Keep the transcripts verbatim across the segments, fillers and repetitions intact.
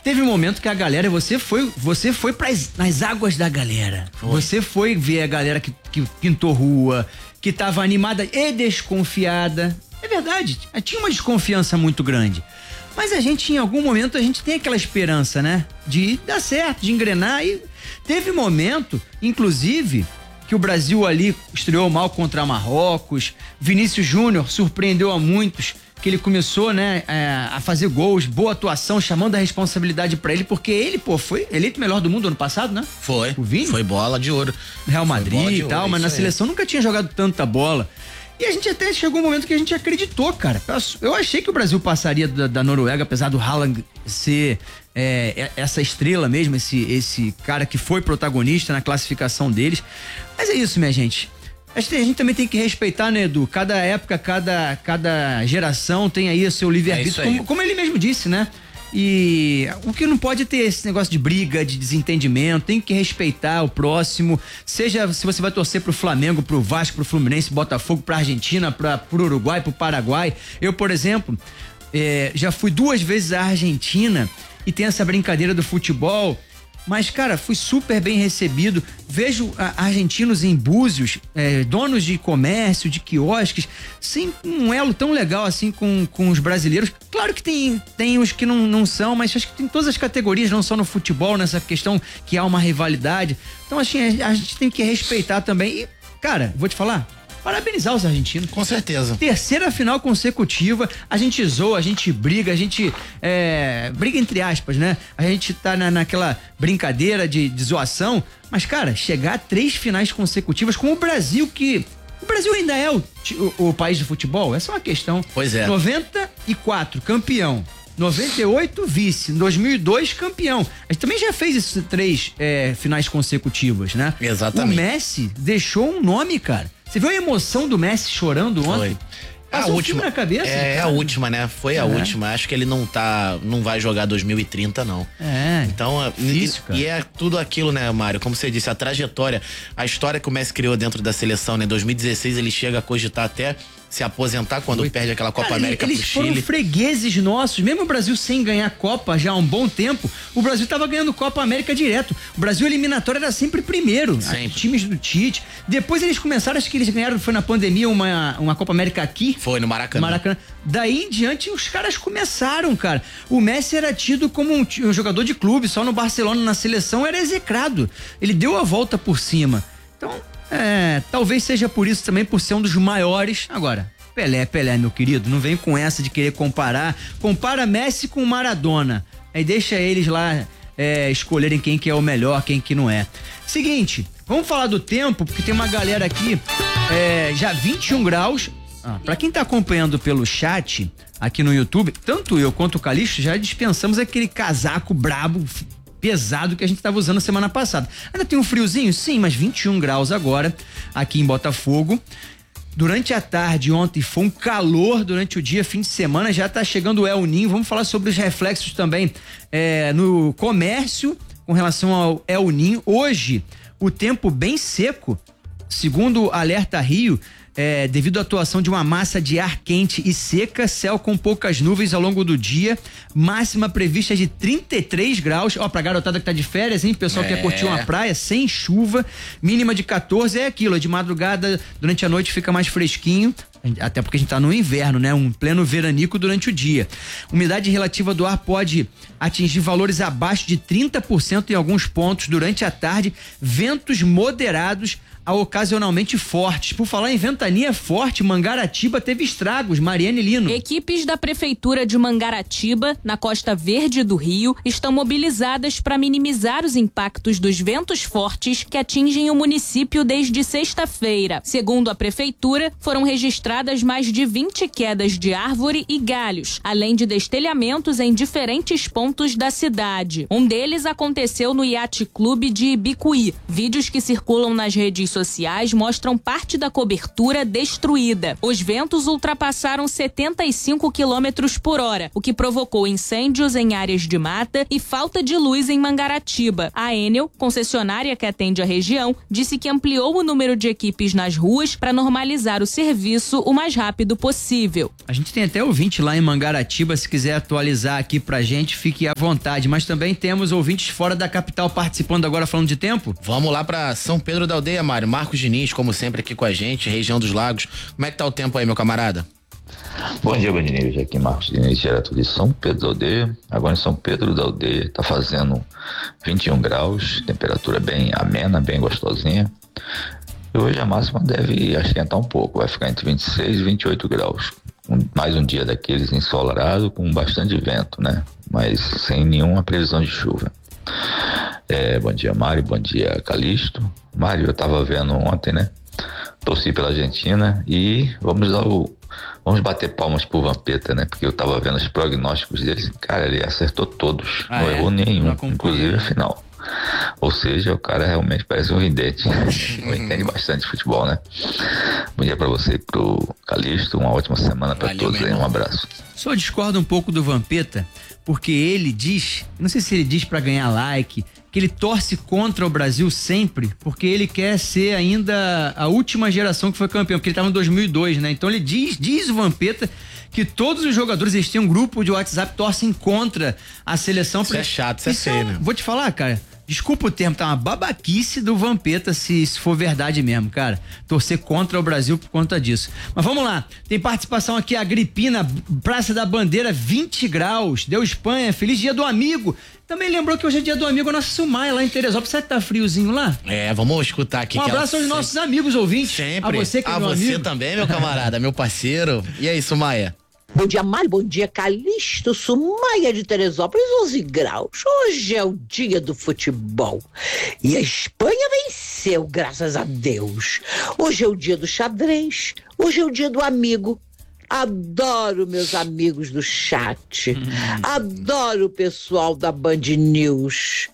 teve um momento que a galera, você foi, você foi pras, nas águas da galera. Foi. Você foi ver a galera que, que pintou rua, que tava animada e desconfiada. É verdade, tinha uma desconfiança muito grande. Mas a gente, em algum momento, a gente tem aquela esperança, né? De dar certo, de engrenar. E teve momento, inclusive, que o Brasil ali estreou mal contra Marrocos. Vinícius Júnior surpreendeu a muitos, que ele começou, né, é, a fazer gols, boa atuação, chamando a responsabilidade pra ele, porque ele, pô, foi eleito melhor do mundo ano passado, né? Foi. O Vini? Foi bola de ouro. Real Madrid e tal, ouro, mas na seleção nunca tinha jogado tanta bola. E a gente até chegou um momento que a gente acreditou, cara. Eu achei que o Brasil passaria da, da Noruega, apesar do Haaland ser é, essa estrela mesmo, esse, esse cara que foi protagonista na classificação deles. Mas é isso, minha gente. A gente também tem que respeitar, né, Edu? Cada época, cada, cada geração tem aí o seu livre-arbítrio, é como, como ele mesmo disse, né? E o que não pode é ter esse negócio de briga, de desentendimento, tem que respeitar o próximo, seja se você vai torcer pro Flamengo, pro Vasco, pro Fluminense, Botafogo, pra Argentina, pra, pro Uruguai, pro Paraguai. Eu, por exemplo, é, já fui duas vezes à Argentina e tem essa brincadeira do futebol. Mas, cara, fui super bem recebido. Vejo a, argentinos em Búzios, é, donos de comércio, de quiosques, sem um elo tão legal assim com, com os brasileiros. Claro que tem, tem os que não, não são, mas acho que tem todas as categorias, não só no futebol, nessa questão que há uma rivalidade. Então, assim, a, a gente tem que respeitar também. E, cara, vou te falar, parabenizar os argentinos. Com certeza. Terceira final consecutiva, a gente zoa, a gente briga, a gente é, briga entre aspas, né? A gente tá na, naquela brincadeira de, de zoação, mas, cara, chegar a três finais consecutivas com o Brasil, que o Brasil ainda é o, o, o país de futebol, essa é uma questão. Pois é. noventa e quatro, campeão. noventa e oito, vice. Em dois mil e dois, campeão. A gente também já fez esses três é, finais consecutivas, né? Exatamente. O Messi deixou um nome, cara. Você viu a emoção do Messi chorando ontem? Foi. Passou a um última filme na cabeça? É, cara. a última, né? Foi a é. última. Acho que ele não tá, não vai jogar dois mil e trinta, não. É. Então, difícil, e, cara. e é tudo aquilo, né, Mário? Como você disse, a trajetória, a história que o Messi criou dentro da seleção, né? Em dois mil e dezesseis ele chega a cogitar até se aposentar quando Foi. perde aquela Copa Cara, América eles pro foram Chile. fregueses nossos, mesmo o Brasil sem ganhar Copa já há um bom tempo, o Brasil tava ganhando Copa América direto. O Brasil eliminatório era sempre primeiro, sempre. Times do Tite. Depois eles começaram, acho que eles ganharam, foi na pandemia, uma, uma Copa América aqui. Foi no Maracanã. Maracanã. Daí em diante os caras começaram, cara. O Messi era tido como um, um jogador de clube, só no Barcelona, na seleção, era execrado. Ele deu a volta por cima. Então, é, talvez seja por isso também, por ser um dos maiores. Agora, Pelé, Pelé, meu querido, não vem com essa de querer comparar. Compara Messi com Maradona. Aí deixa eles lá é, escolherem quem que é o melhor, quem que não é. Seguinte, vamos falar do tempo, porque tem uma galera aqui, é, já vinte e um graus. Ah, pra quem tá acompanhando pelo chat aqui no YouTube, tanto eu quanto o Calixto já dispensamos aquele casaco brabo, pesado que a gente tava usando semana passada. Ainda tem um friozinho? Sim, mas vinte e um graus agora aqui em Botafogo. Durante a tarde ontem foi um calor, durante o dia, fim de semana, já tá chegando o El Niño. Vamos falar sobre os reflexos também é, no comércio com relação ao El Niño. Hoje, o tempo bem seco, segundo o Alerta Rio, é, devido à atuação de uma massa de ar quente e seca, céu com poucas nuvens ao longo do dia, máxima prevista de trinta e três graus, ó, pra garotada que tá de férias, hein, pessoal é. que quer curtir uma praia, sem chuva, mínima de quatorze, é aquilo, de madrugada, durante a noite fica mais fresquinho, até porque a gente tá no inverno, né, um pleno veranico durante o dia. Umidade relativa do ar pode atingir valores abaixo de trinta por cento em alguns pontos durante a tarde, ventos moderados a ocasionalmente fortes. Por falar em ventania forte, Mangaratiba teve estragos. Mariane Lino. Equipes da Prefeitura de Mangaratiba, na Costa Verde do Rio, estão mobilizadas para minimizar os impactos dos ventos fortes que atingem o município desde sexta-feira. Segundo a Prefeitura, foram registradas mais de vinte quedas de árvore e galhos, além de destelhamentos em diferentes pontos da cidade. Um deles aconteceu no Yacht Clube de Ibicuí. Vídeos que circulam nas redes sociais mostram parte da cobertura destruída. Os ventos ultrapassaram setenta e cinco quilômetros por hora, o que provocou incêndios em áreas de mata e falta de luz em Mangaratiba. A Enel, concessionária que atende a região, disse que ampliou o número de equipes nas ruas para normalizar o serviço o mais rápido possível. A gente tem até ouvinte lá em Mangaratiba, se quiser atualizar aqui pra gente, fique à vontade, mas também temos ouvintes fora da capital participando agora, falando de tempo. Vamos lá pra São Pedro da Aldeia, Mário. Marcos Diniz, como sempre, aqui com a gente, região dos Lagos. Como é que tá o tempo aí, meu camarada? Bom dia, Band News. Aqui Marcos Diniz, direto de São Pedro da Aldeia. Agora em São Pedro da Aldeia tá fazendo vinte e um graus, temperatura bem amena, bem gostosinha. E hoje a máxima deve esquentar um pouco, vai ficar entre vinte e seis e vinte e oito graus. Um, mais um dia daqueles ensolarado com bastante vento, né? Mas sem nenhuma previsão de chuva. É, bom dia, Mário, bom dia, Calixto. Mário, eu tava vendo ontem, né? Torci pela Argentina e vamos dar o Vamos bater palmas pro Vampeta, né? Porque eu tava vendo os prognósticos dele. Cara, ele acertou todos. Ah, não é? errou nenhum, inclusive a final. Ou seja, o cara realmente parece um vidente. Entende bastante de futebol, né? Bom dia pra você e pro Calixto. Uma ótima semana pra Valeu, todos aí. Um abraço. Só discordo um pouco do Vampeta, porque ele diz, não sei se ele diz pra ganhar like, que ele torce contra o Brasil sempre, porque ele quer ser ainda a última geração que foi campeão, porque ele estava em dois mil e dois, né? Então ele diz, diz o Vampeta que todos os jogadores, eles têm um grupo de WhatsApp, torcem contra a seleção. Isso pra... é chato, isso é feio, né? Vou te falar, cara, desculpa o termo, tá uma babaquice do Vampeta se, se for verdade mesmo, cara. Torcer contra o Brasil por conta disso. Mas vamos lá, tem participação aqui, Agripina, Praça da Bandeira, vinte graus, deu Espanha, feliz dia do amigo. Também lembrou que hoje é dia do amigo nosso Sumaia lá em Teresópolis. Será que tá friozinho lá? É, vamos escutar aqui. Um abraço aos nossos amigos ouvintes. Sempre. A você que é a meu você amigo. também, meu camarada, meu parceiro. E aí, Sumaia? Bom dia, Mário, bom dia, Calixto, Sumaia de Teresópolis, onze graus. Hoje é o dia do futebol. E a Espanha venceu, graças a Deus. Hoje é o dia do xadrez, hoje é o dia do amigo. Adoro meus amigos do chat. Hum. Adoro o pessoal da Band News.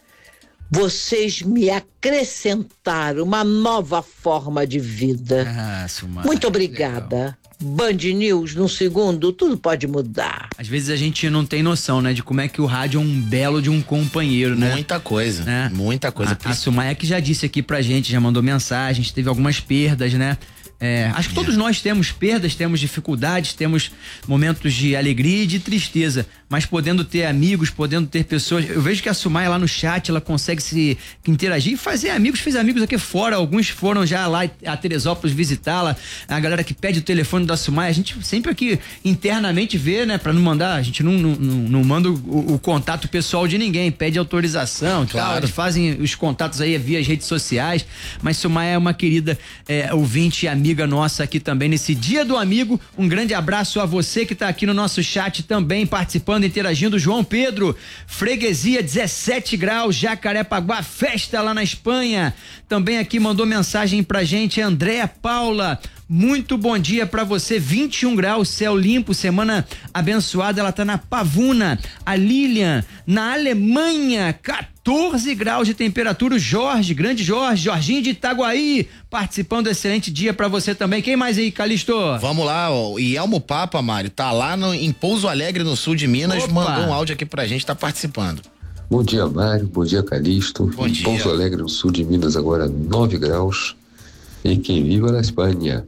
Vocês me acrescentaram uma nova forma de vida. Ah, Sumaia, muito obrigada. Legal. Band News, num segundo, tudo pode mudar. Às vezes a gente não tem noção, né, de como é que o rádio é um belo de um companheiro, né? Muita coisa, né? Muita coisa. A, a Sumaia que já disse aqui pra gente, já mandou mensagens, teve algumas perdas, né? É, acho que todos nós temos perdas, temos dificuldades, temos momentos de alegria e de tristeza, mas podendo ter amigos, podendo ter pessoas, eu vejo que a Sumaia lá no chat, ela consegue se interagir e fazer amigos, fez amigos aqui fora, alguns foram já lá a Teresópolis visitá-la, a galera que pede o telefone da Sumaia, a gente sempre aqui internamente vê, né, pra não mandar, a gente não, não, não, não manda o, o contato pessoal de ninguém, pede autorização, claro. Tal, eles fazem os contatos aí via as redes sociais, mas Sumaia é uma querida é, ouvinte e amiga amiga nossa aqui também nesse dia do amigo. Um grande abraço a você que está aqui no nosso chat também participando, interagindo. João Pedro, Freguesia, dezessete graus, Jacarepaguá, festa lá na Espanha. Também aqui mandou mensagem pra gente Andréa Paula. Muito bom dia pra você, vinte e um graus, céu limpo, semana abençoada, ela tá na Pavuna. A Lilian, na Alemanha, quatorze graus de temperatura. O Jorge, grande Jorge, Jorginho de Itaguaí, participando, excelente dia pra você também. Quem mais aí, Calixto? Vamos lá, ó, e Elmo Papa, Mário, tá lá no, em Pouso Alegre, no sul de Minas, Opa. mandou um áudio aqui pra gente, tá participando. Bom dia, Mário, bom dia, Calixto. Bom em dia. Pouso Alegre, no sul de Minas, agora nove graus. E quem viva na Espanha.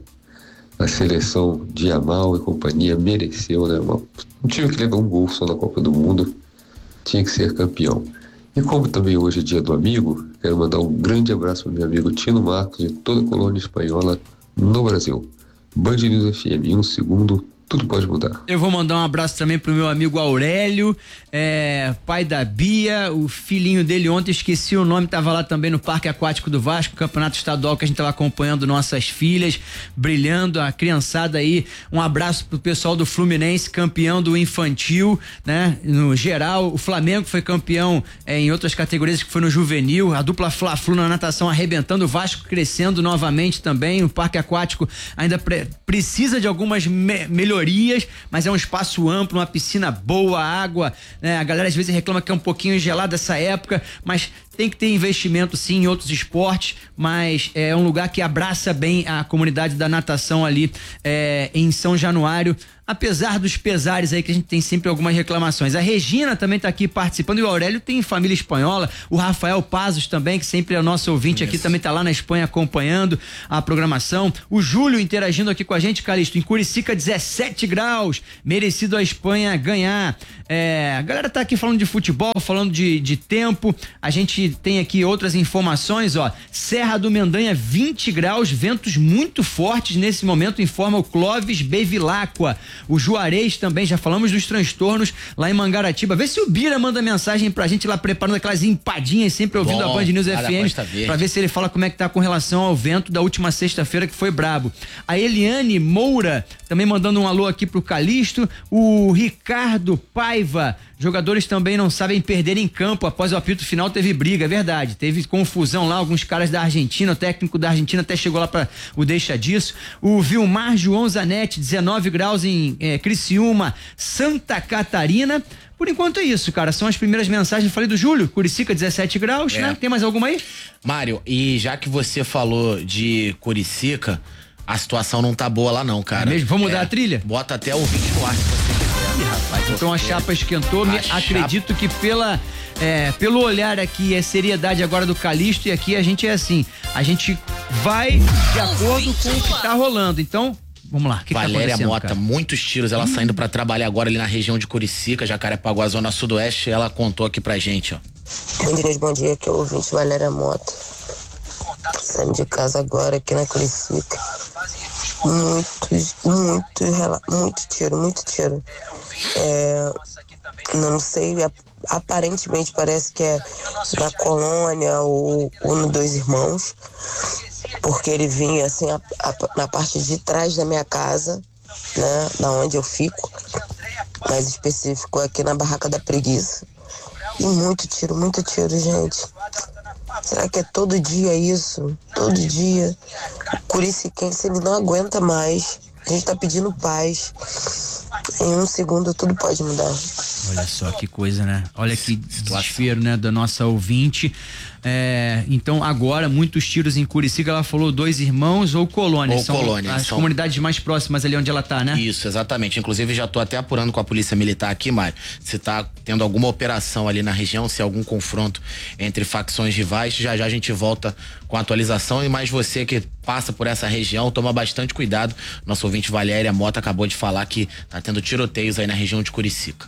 A seleção de Yamal e companhia mereceu, né? Uma, um time que levou um gol só na Copa do Mundo tinha que ser campeão. E como também hoje é dia do amigo, quero mandar um grande abraço para meu amigo Tino Marcos e toda a colônia espanhola no Brasil. Band News F M, um segundo, tudo pode mudar. Eu vou mandar um abraço também pro meu amigo Aurélio, é, pai da Bia, o filhinho dele ontem, esqueci o nome, tava lá também no Parque Aquático do Vasco, campeonato estadual que a gente tava acompanhando nossas filhas, brilhando, a criançada aí. Um abraço pro pessoal do Fluminense, campeão do infantil, né? No geral, o Flamengo foi campeão é, em outras categorias, que foi no juvenil, a dupla Fla-Flu na natação arrebentando, o Vasco crescendo novamente também, o Parque Aquático ainda pre- precisa de algumas me- melhorias, mas é um espaço amplo, uma piscina boa, água, né? A galera às vezes reclama que é um pouquinho gelado essa época, mas tem que ter investimento sim em outros esportes, mas é um lugar que abraça bem a comunidade da natação ali é, em São Januário. Apesar dos pesares aí que a gente tem sempre algumas reclamações. A Regina também tá aqui participando e o Aurélio tem família espanhola, o Rafael Pazos também, que sempre é nosso ouvinte aqui, também tá lá na Espanha acompanhando a programação. O Júlio interagindo aqui com a gente, Calixto, em Curicica dezessete graus, merecido a Espanha ganhar. É, a galera tá aqui falando de futebol, falando de, de tempo, a gente tem aqui outras informações, ó, Serra do Mendanha vinte graus, ventos muito fortes nesse momento, informa o Clóvis Bevilacqua. O Juarez também, já falamos dos transtornos lá em Mangaratiba. Vê se o Bira manda mensagem pra gente lá preparando aquelas empadinhas, sempre ouvindo Bom, a Band News F M, pra ver se ele fala como é que tá com relação ao vento da última sexta-feira, que foi brabo. A Eliane Moura também mandando um alô aqui pro Calixto. O Ricardo Paiva, jogadores também não sabem perder em campo, após o apito final teve briga, é verdade, teve confusão lá, alguns caras da Argentina, o técnico da Argentina até chegou lá pra o deixa disso. O Vilmar João Zanetti, dezenove graus em É, Criciúma, Santa Catarina. Por enquanto é isso, cara. São as primeiras mensagens. Falei do Júlio, Curicica, dezessete graus, é. né? Tem mais alguma aí? Mário, e já que você falou de Curicica, a situação não tá boa lá não, cara. É mesmo? Vamos mudar é, a trilha? Bota até o vinte no ar, se você quiser. Ih, rapaz, então a chapa esquentou. Me chapa... Acredito que pela... É, pelo olhar aqui, é seriedade agora do Calixto, e aqui a gente é assim, a gente vai de acordo com o que tá rolando. Então, vamos lá, o que Valéria tá Mota, cara? muitos tiros, ela hum. saindo pra trabalhar agora ali na região de Curicica, Jacarepaguá, zona sudoeste, ela contou aqui pra gente, ó. Bom dia, bom dia, aqui é o ouvinte Valéria Mota. Saindo de casa agora aqui na Curicica. Muito, muito, muito tiro, muito tiro. É, não sei, aparentemente parece que é na colônia ou, ou no Dois Irmãos, porque ele vinha assim a, a, na parte de trás da minha casa, né, na onde eu fico, mais específico aqui na Barraca da Preguiça. E muito tiro, muito tiro, gente. Será que é todo dia isso? Todo dia. O curiciquense, ele não aguenta mais. A gente tá pedindo paz. Em um segundo tudo pode mudar. Olha só que coisa, né? Olha que desespero, né, da nossa ouvinte. É, então agora muitos tiros em Curicica, ela falou Dois Irmãos ou Colônia, ou são Colônia, as são... comunidades mais próximas ali onde ela tá, né? Isso, exatamente, inclusive já tô até apurando com a polícia militar aqui, Mário, se tá tendo alguma operação ali na região, se algum confronto entre facções rivais, já já a gente volta com a atualização. E mais você que passa por essa região, toma bastante cuidado, nosso ouvinte Valéria Mota acabou de falar que tá tendo tiroteios aí na região de Curicica.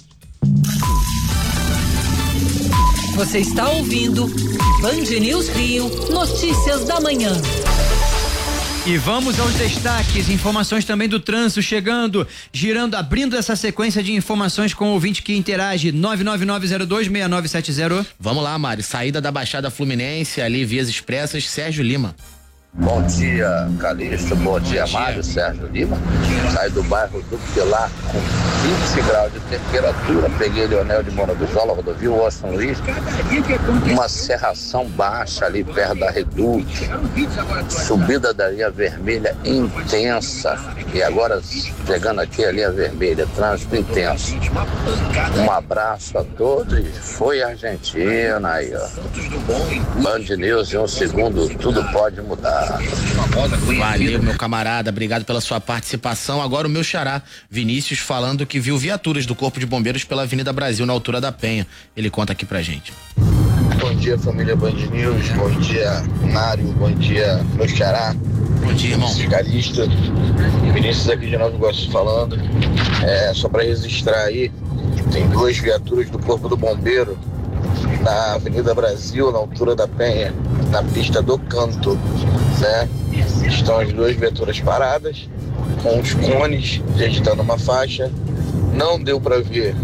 Você está ouvindo Band News Rio, notícias da manhã. E vamos aos destaques, informações também do trânsito chegando, girando, abrindo essa sequência de informações com o ouvinte que interage, nove nove nove zero dois seis nove sete zero. Vamos lá, Mário, saída da Baixada Fluminense, ali vias expressas, Sérgio Lima. Bom dia, Calixto. Bom, Bom dia, dia, Mário. Sérgio Lima. Saí do bairro do Pilar com vinte graus de temperatura. Peguei Leonel de Moradujola, rodovia Washington Luiz. Uma serração baixa ali perto da Reduc. Subida da linha vermelha intensa. E agora chegando aqui a linha vermelha, trânsito intenso. Um abraço a todos. Foi Argentina aí, ó. Band News em um segundo, tudo pode mudar. Valeu, meu camarada, obrigado pela sua participação. Agora o meu xará, Vinícius, falando que viu viaturas do Corpo de Bombeiros pela Avenida Brasil, na altura da Penha. Ele conta aqui pra gente. Bom dia, família Band News. Bom dia, Mário. Bom dia, meu xará. Bom dia, irmão. Fiscalista. Vinícius aqui de Nova Iguaçu falando. É, só pra registrar aí, tem duas viaturas do Corpo do Bombeiro na Avenida Brasil, na altura da Penha, na pista do Canto, né? Estão as duas viaturas paradas, com os cones registrando uma faixa. Não deu para ver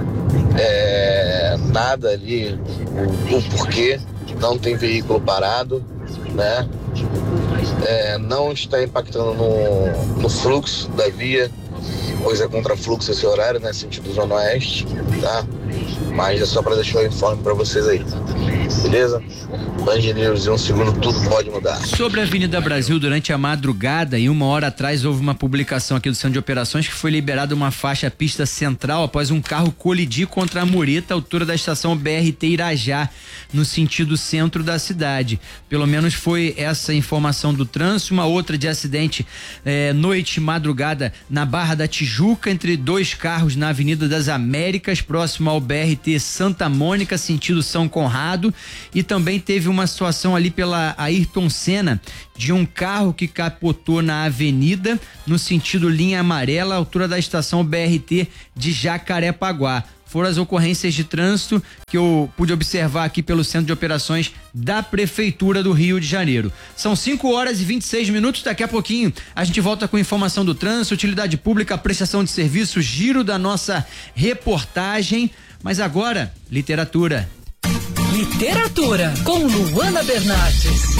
é, nada ali, o, o porquê, não tem veículo parado, né? É, não está impactando no, no fluxo da via, pois é contrafluxo esse horário, né? Sentido Zona Oeste, tá? Mas é só para deixar o informe para vocês aí. Beleza? Band News, em um segundo tudo pode mudar. Sobre a Avenida Brasil, durante a madrugada e uma hora atrás houve uma publicação aqui do Centro de Operações que foi liberada uma faixa pista central após um carro colidir contra a mureta à altura da estação B R T Irajá, no sentido centro da cidade. Pelo menos foi essa informação do trânsito. Uma outra de acidente eh, noite e madrugada na Barra da Tijuca, entre dois carros na Avenida das Américas, próximo ao B R T Santa Mônica, sentido São Conrado. E também teve uma situação ali pela Ayrton Senna, de um carro que capotou na avenida, no sentido linha amarela, altura da estação B R T de Jacarepaguá. Foram as ocorrências de trânsito que eu pude observar aqui pelo Centro de Operações da Prefeitura do Rio de Janeiro. São cinco horas e vinte e seis minutos. Daqui a pouquinho a gente volta com informação do trânsito, utilidade pública, prestação de serviço, giro da nossa reportagem. Mas agora, literatura. Literatura, com Luana Bernardes.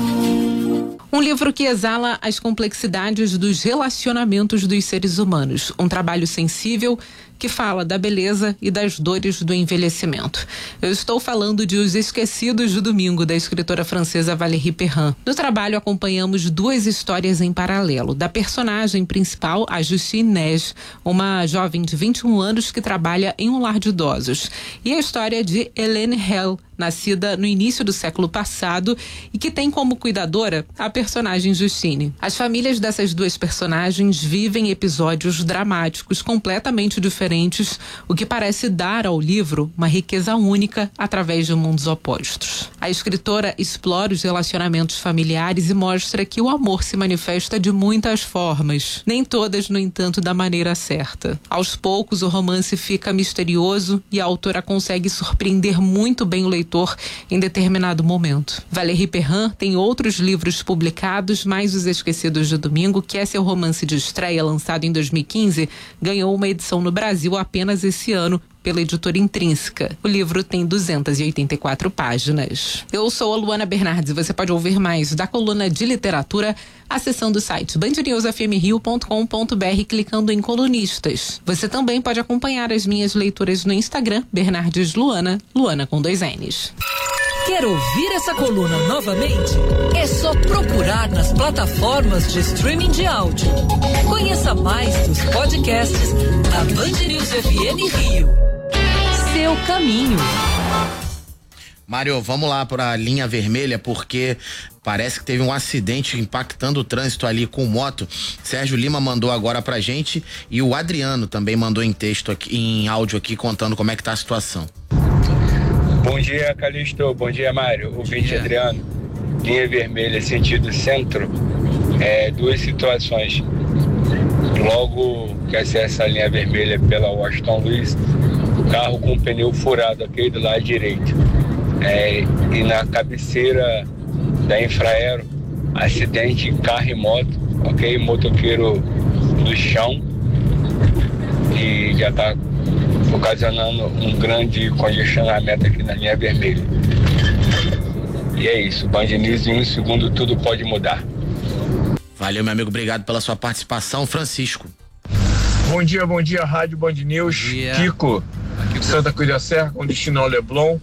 Um livro que exala as complexidades dos relacionamentos dos seres humanos. Um trabalho sensível que fala da beleza e das dores do envelhecimento. Eu estou falando de Os Esquecidos de Domingo, da escritora francesa Valérie Perrin. No trabalho acompanhamos duas histórias em paralelo. Da personagem principal, a Justine Neige, uma jovem de vinte e um anos que trabalha em um lar de idosos. E a história de Hélène Hell, nascida no início do século passado e que tem como cuidadora a personagem Justine. As famílias dessas duas personagens vivem episódios dramáticos completamente diferentes, o que parece dar ao livro uma riqueza única através de mundos opostos. A escritora explora os relacionamentos familiares e mostra que o amor se manifesta de muitas formas, nem todas, no entanto, da maneira certa. Aos poucos, o romance fica misterioso e a autora consegue surpreender muito bem o leitor em determinado momento. Valérie Perrin tem outros livros publicados, mas Os Esquecidos de Domingo, que é seu romance de estreia, lançado em dois mil e quinze, ganhou uma edição no Brasil apenas esse ano pela editora Intrínseca. O livro tem duzentas e oitenta e quatro páginas. Eu sou a Luana Bernardes e você pode ouvir mais da coluna de literatura acessando o site band news f m rio ponto com ponto b r clicando em colunistas. Você também pode acompanhar as minhas leituras no Instagram, Bernardes Luana, Luana com dois N's. Quer ouvir essa coluna novamente? É só procurar nas plataformas de streaming de áudio. Conheça mais dos podcasts da Band News F M Rio. Seu caminho. Mário, vamos lá para a linha vermelha, porque parece que teve um acidente impactando o trânsito ali com moto. Sérgio Lima mandou agora pra gente e o Adriano também mandou em texto aqui, em áudio aqui, contando como é que tá a situação. Bom dia, Calixto. Bom dia, Mário. Ouvinte Adriano. Linha vermelha, sentido centro. É, duas situações. Logo que acessa a linha vermelha pela Washington Luiz, o carro com o pneu furado aqui do lado direito. É, e na cabeceira da Infraero, acidente carro e moto, ok? Motoqueiro no chão e já está ocasionando um grande congestionamento aqui na linha vermelha. E é isso, Band News, em um segundo tudo pode mudar. Valeu, meu amigo, obrigado pela sua participação. Francisco. Bom dia, bom dia, Rádio Band News. Kiko, Santa Cruz da Serra, com destino ao Leblon.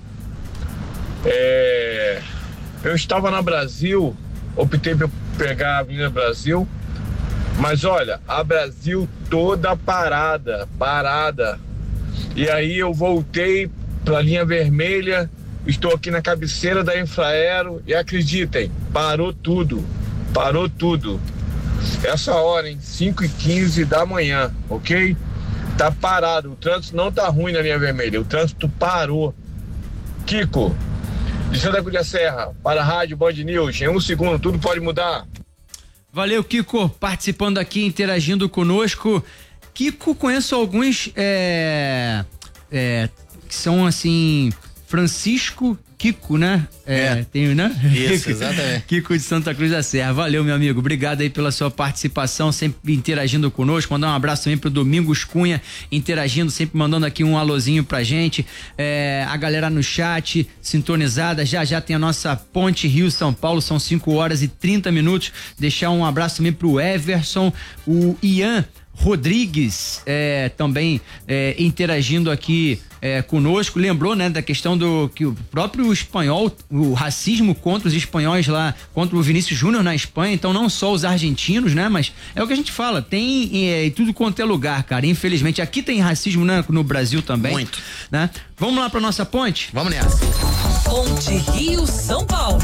É, eu estava na Brasil, optei por pegar a Avenida Brasil, mas olha, a Brasil toda parada, parada. E aí eu voltei para a linha vermelha, estou aqui na cabeceira da Infraero e acreditem, parou tudo, parou tudo. Essa hora, hein, cinco e quinze da manhã, ok? Tá parado, o trânsito não tá ruim na linha vermelha, o trânsito parou. Kiko, de Santa Cruz da Serra, para a Rádio Band News, em um segundo tudo pode mudar. Valeu, Kiko, participando aqui, interagindo conosco. Kiko, conheço alguns é, é, que são assim, Francisco Kiko, né? É, é. Tem, né? Isso, exatamente. Kiko de Santa Cruz da Serra. Valeu, meu amigo. Obrigado aí pela sua participação, sempre interagindo conosco. Mandar um abraço também pro Domingos Cunha, interagindo, sempre mandando aqui um alôzinho pra gente. É, a galera no chat, sintonizada. Já já tem a nossa Ponte Rio-São Paulo, são cinco horas e trinta minutos. Deixar um abraço também pro Everson, o Ian Rodrigues é, também é, interagindo aqui é, conosco, lembrou, né, da questão do que o próprio espanhol, o racismo contra os espanhóis lá, contra o Vinícius Júnior na Espanha, então não só os argentinos, né, mas é o que a gente fala, tem é, em tudo quanto é lugar, cara, infelizmente, aqui tem racismo, né, no Brasil também. Muito. Né? Vamos lá pra nossa ponte? Vamos nessa. Ponte Rio-São Paulo.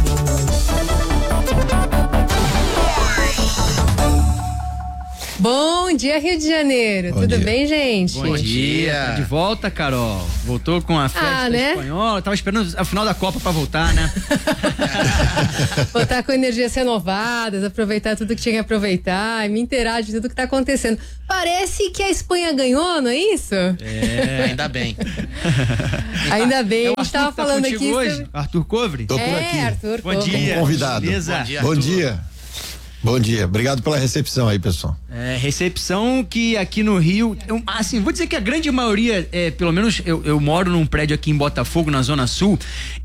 Bom dia, Rio de Janeiro. Bom Tudo dia. bem, gente? Bom dia. Tá de volta, Carol. Voltou com a festa Ah, né? espanhola. Tava esperando a final da Copa pra voltar, né? Voltar com energias renovadas, aproveitar tudo que tinha que aproveitar e me inteirar de tudo que tá acontecendo. Parece que a Espanha ganhou, não é isso? É, ainda bem. Ainda bem. É o a gente tava Arthur que tá falando contigo aqui hoje? sobre... Arthur Covre? Tô por É, aqui. Arthur Bom Covre. dia. Como convidado. Beleza? Bom dia, Bom Arthur. dia. Bom dia. Obrigado pela recepção aí, pessoal. É, recepção que aqui no Rio, eu, assim, vou dizer que a grande maioria, é, pelo menos eu, eu moro num prédio aqui em Botafogo, na Zona Sul,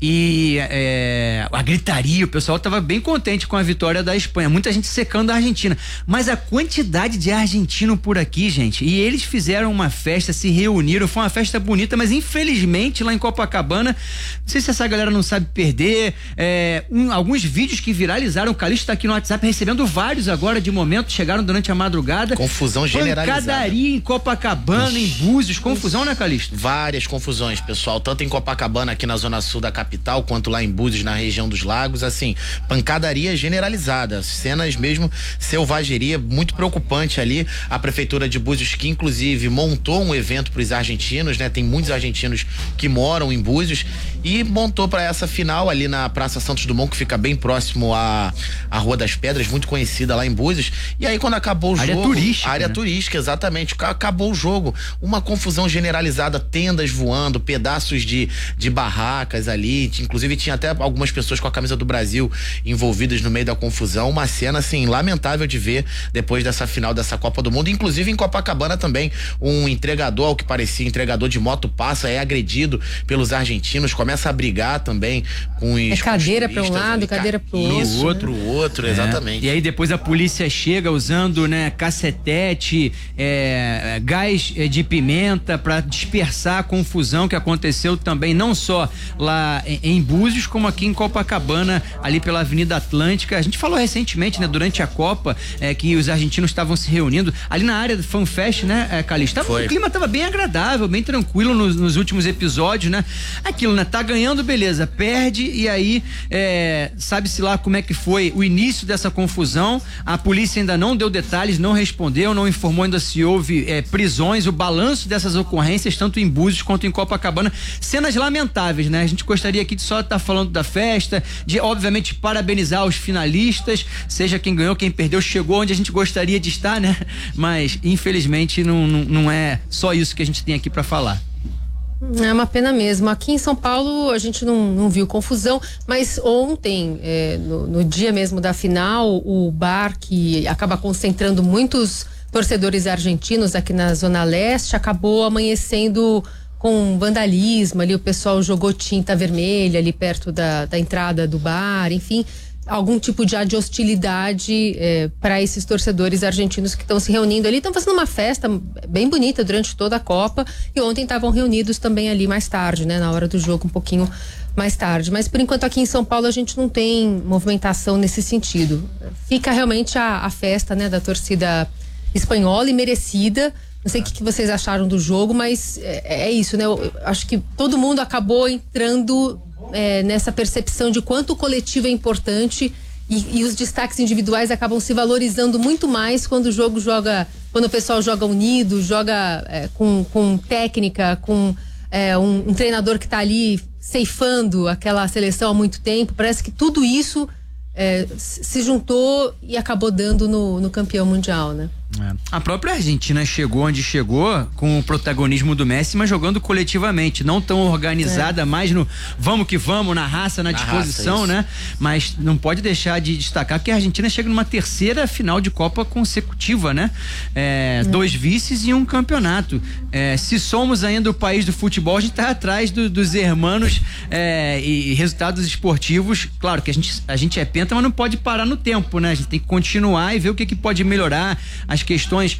e é, a gritaria, o pessoal tava bem contente com a vitória da Espanha, muita gente secando a Argentina, mas a quantidade de argentino por aqui, gente, e eles fizeram uma festa, se reuniram, foi uma festa bonita, mas infelizmente lá em Copacabana, não sei se essa galera não sabe perder, é, um, alguns vídeos que viralizaram, o Calixto tá aqui no WhatsApp recebendo vários agora de momento, chegaram durante a madrugada. Confusão generalizada. Pancadaria em Copacabana, em Búzios, confusão, né, Calixto? Várias confusões, pessoal, tanto em Copacabana, aqui na zona sul da capital, quanto lá em Búzios, na região dos lagos, assim, pancadaria generalizada, cenas mesmo, selvageria, muito preocupante ali. A prefeitura de Búzios, que inclusive montou um evento para os argentinos, né? Tem muitos argentinos que moram em Búzios e montou para essa final ali na Praça Santos Dumont, que fica bem próximo à, à Rua das Pedras, muito conhecida lá em Búzios. E aí quando acabou o área jogo, turística, área né? turística, exatamente, acabou o jogo, uma confusão generalizada, tendas voando, pedaços de, de barracas ali, inclusive tinha até algumas pessoas com a camisa do Brasil envolvidas no meio da confusão, uma cena assim lamentável de ver depois dessa final dessa Copa do Mundo. Inclusive em Copacabana também, um entregador, ao que parecia entregador de moto, passa, é agredido pelos argentinos, começa a brigar também com os É cadeira para um turistas lado, ali, cadeira pro isso, outro. outro, outro, É. exatamente. E aí depois a polícia chega usando, né, cacetete, é, gás é, de pimenta para dispersar a confusão que aconteceu também não só lá em, em Búzios, como aqui em Copacabana, ali pela Avenida Atlântica. A gente falou recentemente, né, durante a Copa, é, que os argentinos estavam se reunindo ali na área do FanFest, né, é, Calixto? Tava- Foi. O clima tava bem agradável, bem tranquilo nos, nos últimos episódios, né? Aquilo, né? Tá ganhando, beleza, perde e aí é, sabe-se lá como é que foi o início dessa confusão. A polícia ainda não deu detalhes, não respondeu, não informou ainda se houve é, prisões, o balanço dessas ocorrências, tanto em Búzios quanto em Copacabana. Cenas lamentáveis, né? A gente gostaria aqui de só estar falando da festa, de obviamente parabenizar os finalistas, seja quem ganhou, quem perdeu, chegou onde a gente gostaria de estar, né? Mas infelizmente não, não, não é só isso que a gente tem aqui para falar. É uma pena mesmo. Aqui em São Paulo a gente não, não viu confusão, mas ontem, é, no, no dia mesmo da final, o bar que acaba concentrando muitos torcedores argentinos aqui na Zona Leste acabou amanhecendo com vandalismo ali, o pessoal jogou tinta vermelha ali perto da, da entrada do bar, enfim, algum tipo de, de hostilidade é, para esses torcedores argentinos que estão se reunindo ali, estão fazendo uma festa bem bonita durante toda a Copa e ontem estavam reunidos também ali mais tarde, né, na hora do jogo um pouquinho mais tarde, mas por enquanto aqui em São Paulo a gente não tem movimentação nesse sentido. Fica realmente a, a festa, né, da torcida espanhola e merecida. Não sei o que, que vocês acharam do jogo, mas é, é isso, né? Eu, eu acho que todo mundo acabou entrando é, nessa percepção de quanto o coletivo é importante e, e os destaques individuais acabam se valorizando muito mais quando o jogo joga, quando o pessoal joga unido, joga é, com, com técnica, com é, um, um treinador que está ali ceifando aquela seleção há muito tempo. Parece que tudo isso é, se juntou e acabou dando no, no campeão mundial, né? É. A própria Argentina chegou onde chegou com o protagonismo do Messi, mas jogando coletivamente, não tão organizada, é. mais no vamos que vamos, na raça, na, na disposição, raça, né? Mas não pode deixar de destacar que a Argentina chega numa terceira final de Copa consecutiva, né? É, é. Dois vices e um campeonato. É, se somos ainda o país do futebol, a gente tá atrás do, dos hermanos é, e resultados esportivos. Claro que a gente, a gente é penta, mas não pode parar no tempo, né? A gente tem que continuar e ver o que, que pode melhorar. As as questões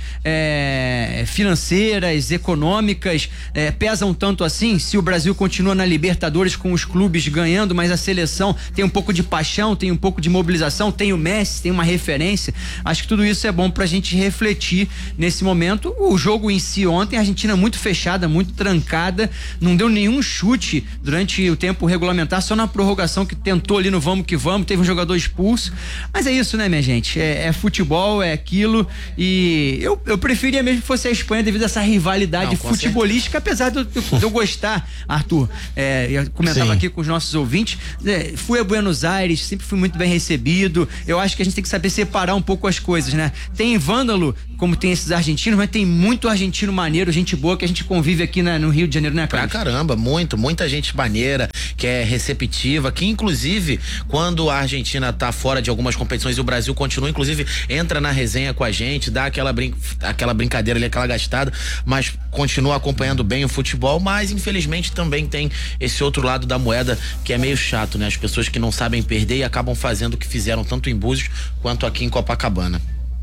é, financeiras, econômicas, é, pesam tanto assim? Se o Brasil continua na Libertadores com os clubes ganhando, mas a seleção tem um pouco de paixão, tem um pouco de mobilização, tem o Messi, tem uma referência. Acho que tudo isso é bom pra gente refletir nesse momento. O jogo em si ontem, a Argentina muito fechada, muito trancada, não deu nenhum chute durante o tempo regulamentar, só na prorrogação que tentou ali no vamos que vamos, teve um jogador expulso. Mas é isso, né, minha gente? É, é futebol, é aquilo, e eu, eu preferia mesmo que fosse a Espanha devido a essa rivalidade não, futebolística, certeza. Apesar de eu, de eu gostar, Arthur, é, eu comentava Sim. aqui com os nossos ouvintes, é, fui a Buenos Aires, sempre fui muito bem recebido. Eu acho que a gente tem que saber separar um pouco as coisas, né? Tem vândalo, como tem esses argentinos, mas tem muito argentino maneiro, gente boa que a gente convive aqui na, no Rio de Janeiro, né, cara? Pra caramba, muito, muita gente maneira, que é receptiva, que inclusive, quando a Argentina tá fora de algumas competições e o Brasil continua, inclusive, entra na resenha com a gente, dá aquela, brin aquela brincadeira ali, aquela gastada, mas continua acompanhando bem o futebol, mas infelizmente também tem esse outro lado da moeda que é meio chato, né? As pessoas que não sabem perder e acabam fazendo o que fizeram tanto em Búzios quanto aqui em Copacabana.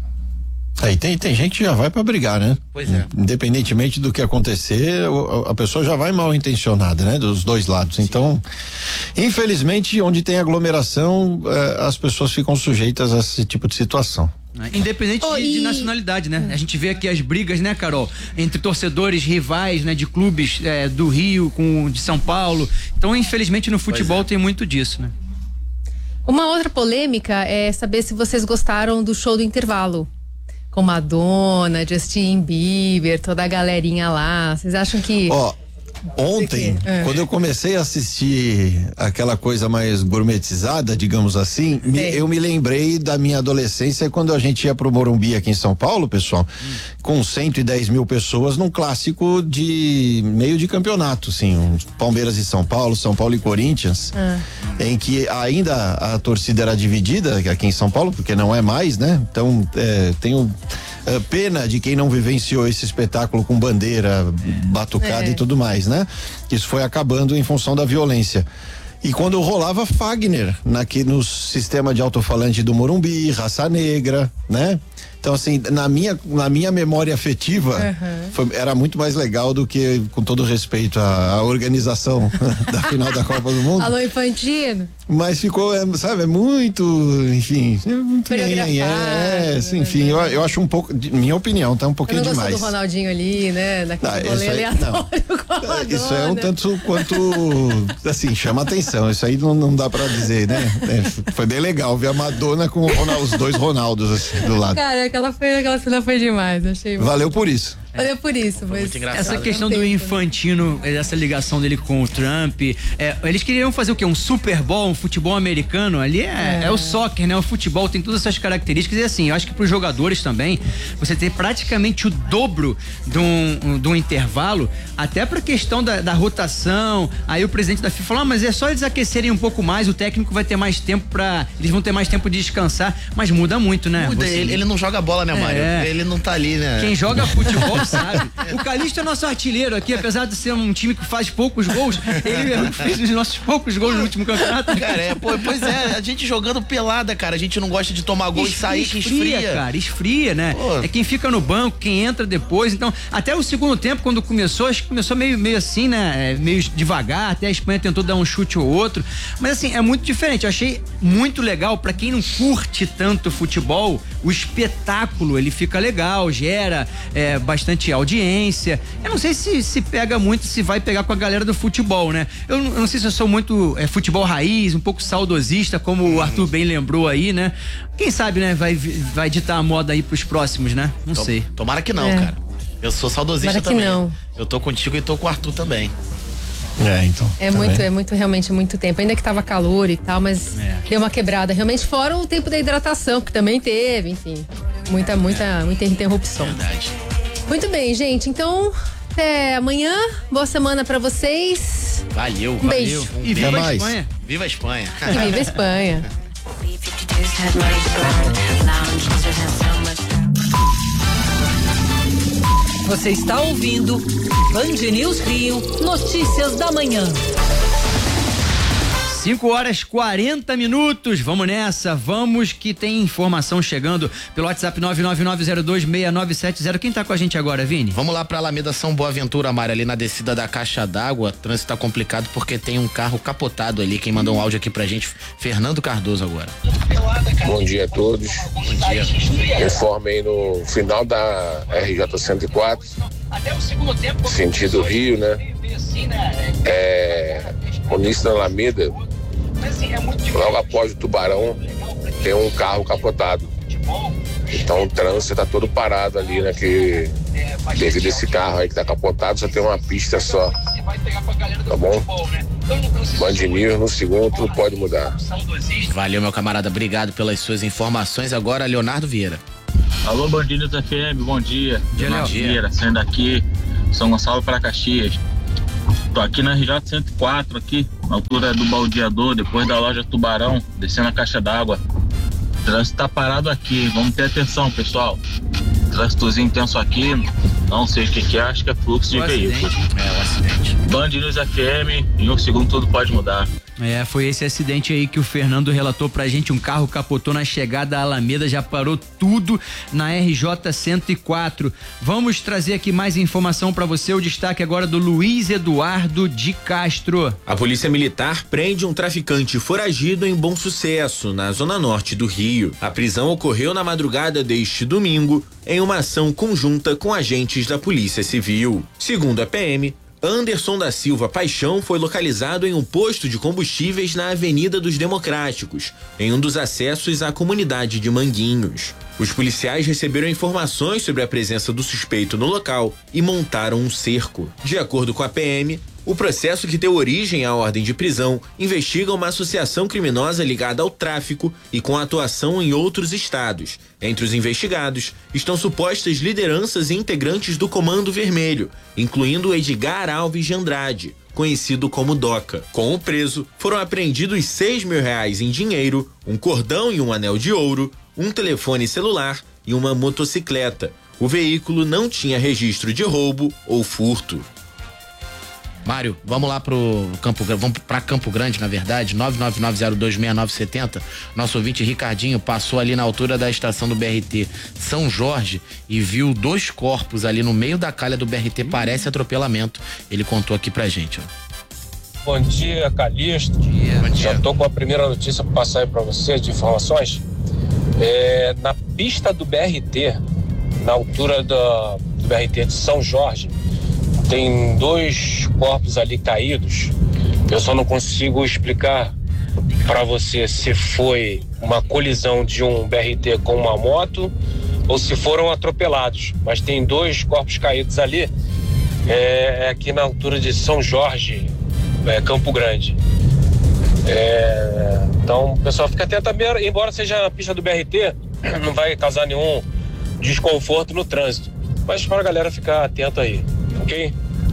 Aí tem, tem gente que já vai pra brigar, né? Pois é. Independentemente do que acontecer, a pessoa já vai mal intencionada, né? Dos dois lados. Sim. Então, infelizmente, onde tem aglomeração, eh, as pessoas ficam sujeitas a esse tipo de situação. Independente oh, de, e... de nacionalidade, né? A gente vê aqui as brigas, né, Carol? Entre torcedores rivais, né? De clubes é, do Rio com de São Paulo. Então, infelizmente, no futebol é. tem muito disso, né? Uma outra polêmica é saber se vocês gostaram do show do intervalo. Com Madonna, Justin Bieber, toda a galerinha lá. Vocês acham que... Ó, ontem, é. quando eu comecei a assistir aquela coisa mais gourmetizada, digamos assim, me, eu me lembrei da minha adolescência quando a gente ia pro Morumbi aqui em São Paulo, pessoal, hum. com cento e dez mil pessoas num clássico de meio de campeonato, assim, um Palmeiras e São Paulo, São Paulo e Corinthians, ah. em que ainda a torcida era dividida aqui em São Paulo, porque não é mais, né? Então, é, tenho é, pena de quem não vivenciou esse espetáculo com bandeira, batucada é. e tudo mais, né? Isso foi acabando em função da violência. E quando rolava Fagner naque, no sistema de alto-falante do Morumbi, Raça Negra, né? Então, assim, na minha, na minha memória afetiva, uhum. foi, era muito mais legal do que, com todo respeito, a, a organização da final da Copa do Mundo. Alô, Infantino. Mas ficou, é, sabe, é muito, enfim, é muito bem, é, é, enfim, eu, eu acho um pouco, de, minha opinião, tá um pouquinho não demais. Do Ronaldinho ali, né, naquele ah, rolê aleatório com a Madonna. Isso é um tanto quanto, assim, chama atenção, isso aí não, não dá pra dizer, né, é, foi bem legal ver a Madonna com o Ronaldo, os dois Ronaldos, assim, do lado. Cara, aquela, foi, aquela cena foi demais, achei. Valeu por isso. Olha por isso, mas essa questão do Infantino, essa ligação dele com o Trump, é, eles queriam fazer o quê? Um Super Bowl, um futebol americano, ali é, é. é o soccer, né? O futebol tem todas essas características e assim, eu acho que para os jogadores também, você ter praticamente o dobro de um, de um intervalo, até pra questão da, da rotação, aí o presidente da FIFA falou, ah, mas é só eles aquecerem um pouco mais, o técnico vai ter mais tempo pra, eles vão ter mais tempo de descansar, mas muda muito, né? Muda, ele, ele não joga bola, né, Mário? É. Ele não tá ali, né? Quem joga futebol sabe. O Calixto é nosso artilheiro aqui, apesar de ser um time que faz poucos gols, ele fez os nossos poucos gols no último campeonato. Cara, é, pô, pois é, a gente jogando pelada, cara, a gente não gosta de tomar gol esfria, e sair que esfria. Esfria, cara, esfria, né? Pô. É quem fica no banco, quem entra depois, então, até o segundo tempo, quando começou, acho que começou meio, meio assim, né? Meio devagar, até a Espanha tentou dar um chute ou outro, mas assim, é muito diferente, eu achei muito legal, pra quem não curte tanto futebol, o espetáculo, ele fica legal, gera é, bastante audiência. Eu não sei se se pega muito, se vai pegar com a galera do futebol, né? Eu, eu não sei se eu sou muito é, futebol raiz, um pouco saudosista, como o Arthur bem lembrou aí, né? Quem sabe, né? Vai, vai ditar a moda aí pros próximos, né? Não Tom, sei. Tomara que não, é. cara. Eu sou saudosista tomara também. Que não. Eu tô contigo e tô com o Arthur também. É, então. É muito, bem. é muito, realmente muito tempo. Ainda que tava calor e tal, mas é. deu uma quebrada. Realmente, fora o tempo da hidratação, que também teve, enfim. Muita, muita, é. muita interrupção. Verdade. Muito bem, gente. Então, até amanhã. Boa semana pra vocês. Valeu, um valeu. Beijo. Um e viva beijo. a Espanha. Viva a Espanha. E viva a Espanha. Você está ouvindo Band News Rio, notícias da manhã. cinco horas e quarenta minutos, vamos nessa, vamos que tem informação chegando pelo WhatsApp nove nove nove zero dois seis nove sete zero. Quem tá com a gente agora, Vini? Vamos lá pra Alameda São Boaventura, Mário, ali na descida da Caixa d'Água. O trânsito tá complicado porque tem um carro capotado ali. Quem mandou um áudio aqui pra gente, Fernando Cardoso agora. Bom dia a todos. Bom dia. Informei no final da R J cento e quatro, sentido Rio, né? É, o início da Alameda, logo após o Tubarão, tem um carro capotado. Então o trânsito tá todo parado ali, né? Que devido a esse carro aí que tá capotado, só tem uma pista só. Tá bom? Band News no segundo, tudo pode mudar. Valeu, meu camarada, obrigado pelas suas informações. Agora, Leonardo Vieira. Alô, Band News F M, bom dia. Leonardo Vieira, saindo aqui, São Gonçalo para Caxias. Tô aqui na R J cento e quatro, aqui, na altura do Baldeador, depois da loja Tubarão, descendo a Caixa d'Água. O trânsito tá parado aqui, vamos ter atenção, pessoal. Trânsitozinho intenso aqui, não sei o que que é, acho que é fluxo de veículos. É, o acidente. Band News F M, em um segundo tudo pode mudar. É, foi esse acidente aí que o Fernando relatou pra gente. Um carro capotou na chegada à Alameda, já parou tudo na R J cento e quatro. Vamos trazer aqui mais informação pra você. O destaque agora do Luiz Eduardo de Castro. A Polícia Militar prende um traficante foragido em Bom Sucesso, na zona norte do Rio. A prisão ocorreu na madrugada deste domingo, em uma ação conjunta com agentes da Polícia Civil. Segundo a P M, Anderson da Silva Paixão foi localizado em um posto de combustíveis na Avenida dos Democráticos, em um dos acessos à comunidade de Manguinhos. Os policiais receberam informações sobre a presença do suspeito no local e montaram um cerco. De acordo com a P M, o processo que deu origem à ordem de prisão investiga uma associação criminosa ligada ao tráfico e com atuação em outros estados. Entre os investigados estão supostas lideranças e integrantes do Comando Vermelho, incluindo Edgar Alves de Andrade, conhecido como Doca. Com o preso, foram apreendidos seis mil reais em dinheiro, um cordão e um anel de ouro, um telefone celular e uma motocicleta. O veículo não tinha registro de roubo ou furto. Mário, vamos lá pro Campo Grande, vamos pra Campo Grande, na verdade, nove nove nove zero dois seis nove sete zero. Nosso ouvinte Ricardinho passou ali na altura da estação do B R T São Jorge e viu dois corpos ali no meio da calha do B R T, parece atropelamento. Ele contou aqui pra gente, ó. Bom dia, Calixto. Bom dia. Bom dia. Já tô com a primeira notícia para passar aí para você de informações. É, na pista do B R T, na altura do, do B R T de São Jorge, tem dois corpos ali caídos. Eu só não consigo explicar para você se foi uma colisão de um B R T com uma moto ou se foram atropelados. Mas tem dois corpos caídos ali, é, aqui na altura de São Jorge, é, Campo Grande. É, então, o pessoal fica atento, embora seja na pista do B R T, não vai causar nenhum desconforto no trânsito. Mas para a galera ficar atento aí, ok?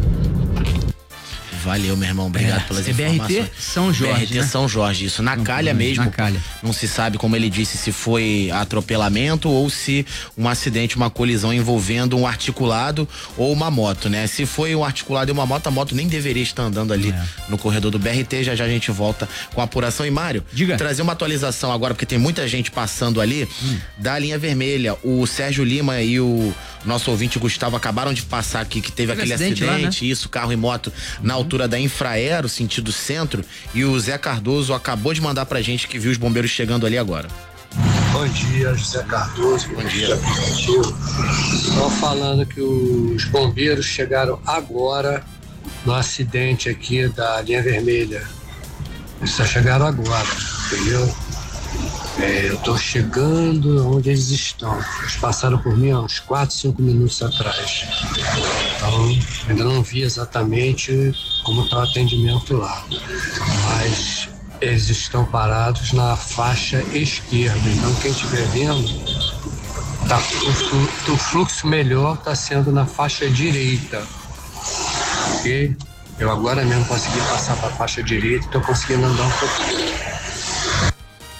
Valeu, meu irmão, obrigado é, pelas é informações. B R T São Jorge, B R T né? São Jorge, isso, na Não, calha mesmo. Na calha. Não se sabe, como ele disse, se foi atropelamento ou se um acidente, uma colisão envolvendo um articulado ou uma moto, né? Se foi um articulado e uma moto, a moto nem deveria estar andando ali é. no corredor do B R T. Já já a gente volta com a apuração. E Mário, diga, trazer uma atualização agora, porque tem muita gente passando ali, hum. da linha vermelha. O Sérgio Lima e o nosso ouvinte Gustavo acabaram de passar aqui, que teve, teve aquele acidente, acidente lá, né? Isso, carro e moto na uhum. altura da Infraero, sentido centro, e o Zé Cardoso acabou de mandar pra gente que viu os bombeiros chegando ali agora. Bom dia, José Cardoso. Bom dia. Estão falando que os bombeiros chegaram agora no acidente aqui da linha vermelha. Eles só chegaram agora, entendeu? É, eu tô chegando onde eles estão. Eles passaram por mim há uns quatro, cinco minutos atrás. Então, ainda não vi exatamente como está o atendimento lá. Mas eles estão parados na faixa esquerda. Então, quem estiver vendo, tá, o, o fluxo melhor está sendo na faixa direita. Ok? Eu agora mesmo consegui passar para a faixa direita e estou conseguindo andar um pouquinho.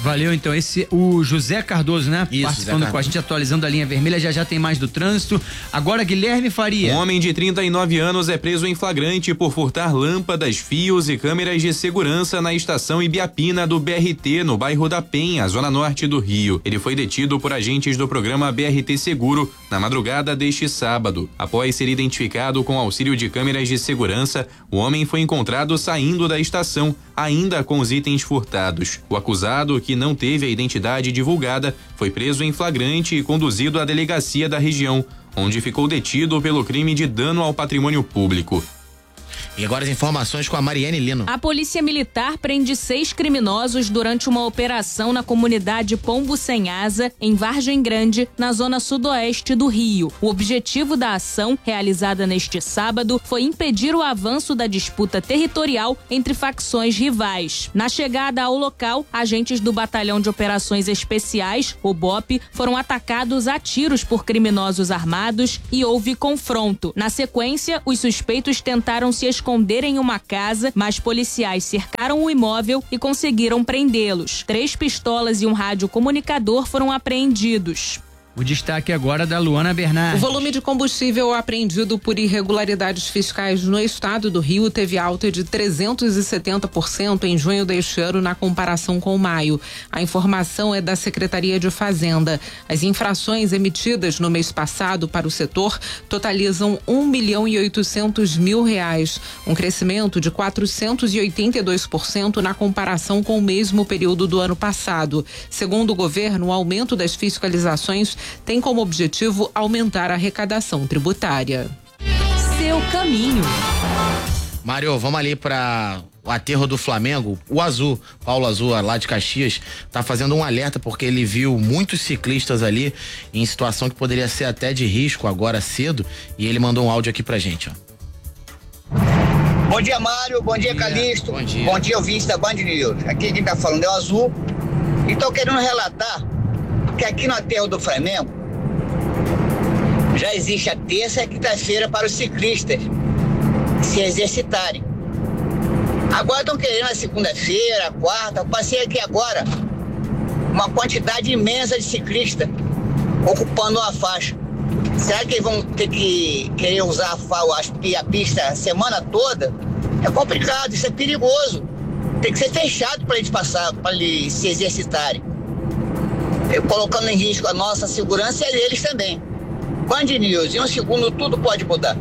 Valeu, então. Esse, o José Cardoso, né? Isso, participando José com a gente, atualizando a linha vermelha. Já já tem mais do trânsito. Agora, Guilherme Faria. Um homem de trinta e nove anos é preso em flagrante por furtar lâmpadas, fios e câmeras de segurança na estação Ibiapina do B R T, no bairro da Penha, zona norte do Rio. Ele foi detido por agentes do programa B R T Seguro na madrugada deste sábado. Após ser identificado com auxílio de câmeras de segurança, o homem foi encontrado saindo da estação, ainda com os itens furtados. O acusado, que não teve a identidade divulgada, foi preso em flagrante e conduzido à delegacia da região, onde ficou detido pelo crime de dano ao patrimônio público. E agora as informações com a Mariane Lino. A Polícia Militar prende seis criminosos durante uma operação na comunidade Pombo Sem Asa, em Vargem Grande, na zona sudoeste do Rio. O objetivo da ação, realizada neste sábado, foi impedir o avanço da disputa territorial entre facções rivais. Na chegada ao local, agentes do Batalhão de Operações Especiais, o B O P, foram atacados a tiros por criminosos armados e houve confronto. Na sequência, os suspeitos tentaram se esconder em uma casa, mas policiais cercaram o imóvel e conseguiram prendê-los. Três pistolas e um rádio comunicador foram apreendidos. O destaque agora da Luana Bernardes. O volume de combustível apreendido por irregularidades fiscais no estado do Rio teve alta de trezentos e setenta por cento em junho deste ano na comparação com maio. A informação é da Secretaria de Fazenda. As infrações emitidas no mês passado para o setor totalizam um milhão e oitocentos mil reais, um crescimento de quatrocentos e oitenta e dois por cento na comparação com o mesmo período do ano passado. Segundo o governo, o aumento das fiscalizações tem como objetivo aumentar a arrecadação tributária. Seu caminho. Mário, vamos ali para o aterro do Flamengo. O Azul, Paulo Azul, lá de Caxias, tá fazendo um alerta porque ele viu muitos ciclistas ali em situação que poderia ser até de risco agora cedo, e ele mandou um áudio aqui pra gente, ó. Bom dia, Mário. Bom dia, Calixto. Bom dia. Bom dia, ouvinte da Band News. Aqui quem tá falando é o Azul. E tô querendo relatar que aqui no aterro do Flamengo já existe a terça e a quinta-feira para os ciclistas se exercitarem. Agora estão querendo a segunda-feira, a quarta. Eu passei aqui agora uma quantidade imensa de ciclistas ocupando uma faixa. Será que eles vão ter que querer usar a, a pista a semana toda? É complicado, isso é perigoso. Tem que ser fechado para eles passar, para eles se exercitarem. Eu, colocando em risco a nossa segurança e a deles também. Band News, em um segundo tudo pode mudar.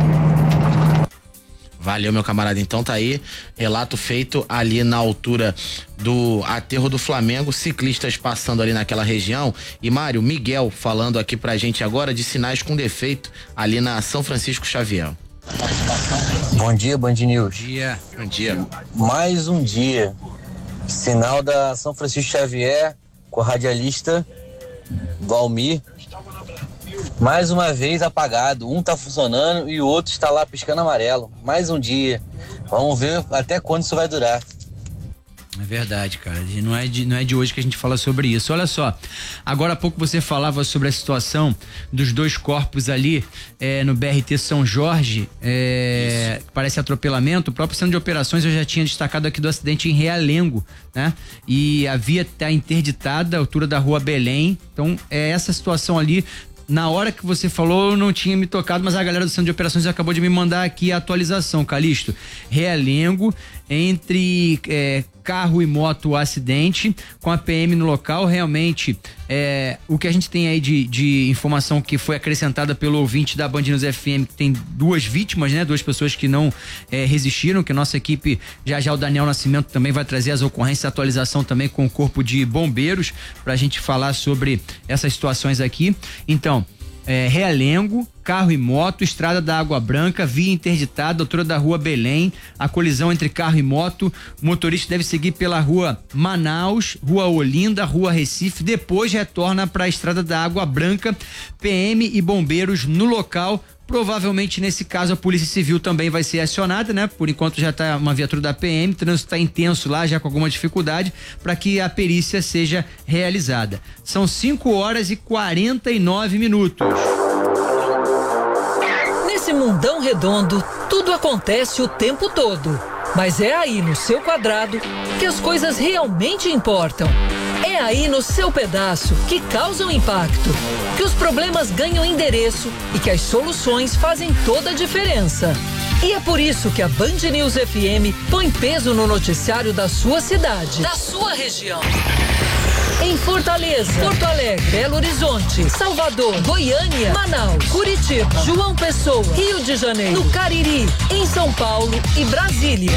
Valeu, meu camarada. Então tá aí, relato feito ali na altura do aterro do Flamengo, ciclistas passando ali naquela região. E Mário, Miguel falando aqui pra gente agora de sinais com defeito ali na São Francisco Xavier. Bom dia, Band News. Bom dia. Bom dia. Mais um dia. Sinal da São Francisco Xavier com o radialista Valmir. Mais uma vez apagado. Um tá funcionando e o outro está lá piscando amarelo. Mais um dia. Vamos ver até quando isso vai durar. É verdade, cara. Não é de, não é de hoje que a gente fala sobre isso. Olha só, agora há pouco você falava sobre a situação dos dois corpos ali é, no B R T São Jorge, é, parece atropelamento. O próprio centro de operações eu já tinha destacado aqui do acidente em Realengo, né? E a via tá interditada, a altura da rua Belém. Então, é essa situação ali. Na hora que você falou, eu não tinha me tocado, mas a galera do Centro de Operações acabou de me mandar aqui a atualização, Calixto. Realengo, entre é, carro e moto, acidente, com a P M no local. Realmente, é, o que a gente tem aí de, de informação que foi acrescentada pelo ouvinte da Band News F M, que tem duas vítimas, né? Duas pessoas que não é, resistiram, que a nossa equipe, já já o Daniel Nascimento também vai trazer as ocorrências, a atualização também com o Corpo de Bombeiros, pra gente falar sobre essas situações aqui. Então, É, Realengo, carro e moto, estrada da Água Branca, via interditada, altura da rua Belém, a colisão entre carro e moto. O motorista deve seguir pela rua Manaus, rua Olinda, rua Recife, depois retorna para a estrada da Água Branca. P M e bombeiros no local. Provavelmente nesse caso a Polícia Civil também vai ser acionada, né? Por enquanto já tá uma viatura da P M, o trânsito tá intenso lá, já com alguma dificuldade, para que a perícia seja realizada. São cinco horas e quarenta e nove minutos. Nesse mundão redondo, tudo acontece o tempo todo. Mas é aí no seu quadrado que as coisas realmente importam. É aí no seu pedaço que causa um impacto, que os problemas ganham endereço e que as soluções fazem toda a diferença. E é por isso que a Band News F M põe peso no noticiário da sua cidade, da sua região. Em Fortaleza, Porto Alegre, Belo Horizonte, Salvador, Goiânia, Manaus, Curitiba, João Pessoa, Rio de Janeiro, no Cariri, em São Paulo e Brasília.